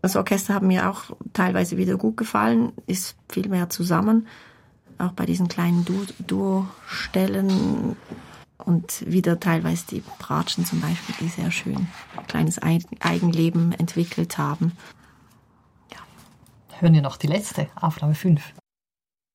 Das Orchester hat mir auch teilweise wieder gut gefallen, ist viel mehr zusammen, auch bei diesen kleinen Duo-Stellen und wieder teilweise die Bratschen zum Beispiel, die sehr schön ein kleines Eigenleben entwickelt haben. Hören wir noch die letzte, Aufnahme 5.